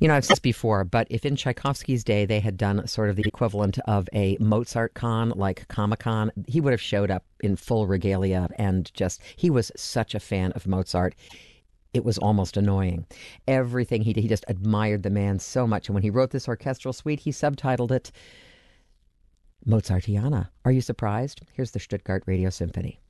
I've said this before, but if in Tchaikovsky's day they had done sort of the equivalent of a Mozart con, like Comic Con, he would have showed up in full regalia and he was such a fan of Mozart. It was almost annoying. Everything he did, he just admired the man so much. And when he wrote this orchestral suite, he subtitled it Mozartiana. Are you surprised? Here's the Stuttgart Radio Symphony.